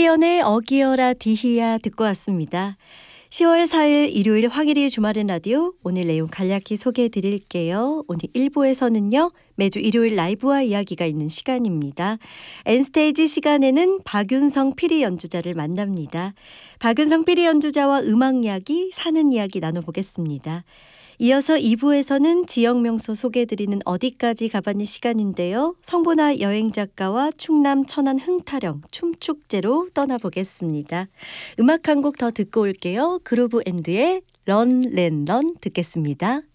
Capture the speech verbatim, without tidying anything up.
박지연의 어기여라 디히야 듣고 왔습니다. 시월 사일 일요일 황일이 주말엔 라디오, 오늘 내용 간략히 소개해 드릴게요. 오늘 일 부에서는요. 매주 일요일 라이브와 이야기가 있는 시간입니다. N스테이지 시간에는 박윤성 피리 연주자를 만납니다. 박윤성 피리 연주자와 음악 이야기, 사는 이야기 나눠보겠습니다. 이어서 이 부에서는 지역 명소 소개해드리는 어디까지 가봤니 시간인데요. 성보나 여행작가와 충남 천안 흥타령 춤축제로 떠나보겠습니다. 음악 한 곡 더 듣고 올게요. 그루브 앤드의 런 랜 런 듣겠습니다.